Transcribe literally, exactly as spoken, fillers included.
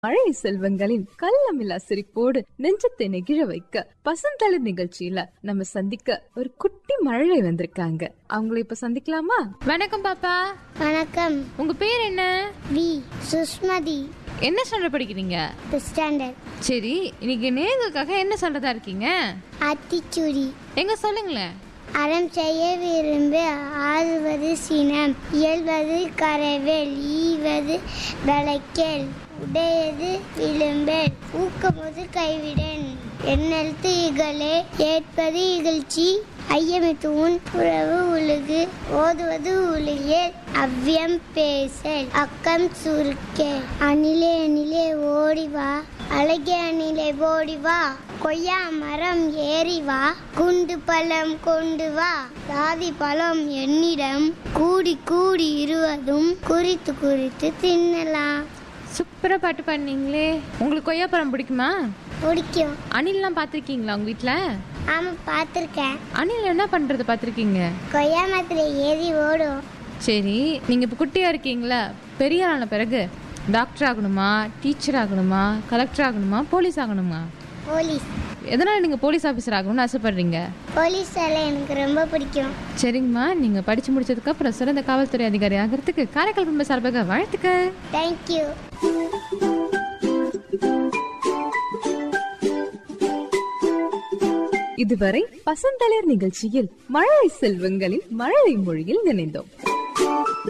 மழை செல்வங்களின் கள்ளமில்லா சிரிப்போடு நெஞ்சத்தை நெகிழ வைக்க பசுந்தளிர் நிகழ்ச்சியில நம்ம சந்திக்க ஒரு குட்டி மழை வந்திருக்காங்க. அவங்கள இப்ப சந்திக்கலாமா? வணக்கம் பாப்பா. வணக்கம். உங்க பேர் என்ன? வி சுஷ்மதி. என்ன ஸ்டாண்டர்ட் படிக்கிறீங்க? ஸ்டாண்டர்ட். சரி, இன்னைக்கு நேர்களுக்காக என்ன சொல்றதா இருக்கீங்க? அத்திச்சூடி. எங்க சொல்லுங்களேன். அறம் செய்ய விரும்பு ஆறுவது சினம், இயல்வது கரவேல், ஈவது விளக்கேல், உடையது விளிம்பேல், ஊக்கமுது கைவிடன், எண்ணெழுத்து இகழே, ஏற்பது இகழ்ச்சி, ஐயமித்து உன் புறவு உலகு, ஓதுவது உலகியல், அவ்வியம் பேசல், அக்கம் சுருக்கே, அணிலே அணிலே ஓடிவா, அழகிய அணிலே ஓடிவா, கொய்யா மரம் ஏறி வா, குண்டு பழம் கொண்டு வா, சாதி பழம் என்னிடம், கூடி கூடி இருவதும் குறித்து குறித்து தின்னலாம். சூப்பரா பாட்டு பண்ணீங்களே. உங்களுக்கு கொய்யாப்பழம் பிடிக்குமா? பிடிக்கும். அணில்லாம் பாத்திருக்கீங்களா உங்க வீட்டுல? ஆமா, பார்த்துருக்கேன். அணில் என்ன பண்றது பாத்திருக்கீங்க? கொய்யா மரத்துல ஏறி ஓடும். சரி, நீங்க இப்ப குட்டியா இருக்கீங்களா? பெரிய ஆன பிறகு டாக்டர் ஆகணுமா, டீச்சர் ஆகணுமா, கலெக்டர் ஆகணுமா, போலீஸ் ஆகணுமா? போலீஸ். எதனால நீங்க போலீஸ் ஆபீசர் ஆகணும்னு ஆசைப்படுறீங்க? போலீஸ் எல்லாம் எனக்கு ரொம்ப பிடிக்கும். சரிங்கம்மா, நீங்க படிச்சு முடிச்சதுக்கு அப்புறம் சிறந்த காவல்துறை அதிகாரி ஆகிறதுக்கு காரைக்கால் குடும்ப சார்பாக வாழ்த்துக்க. தேங்க்யூ. இதுவரை பசுந்தளிர் நிகழ்ச்சியில் மழை செல்வங்களின் மழலை மொழியில் நினைந்தோம்.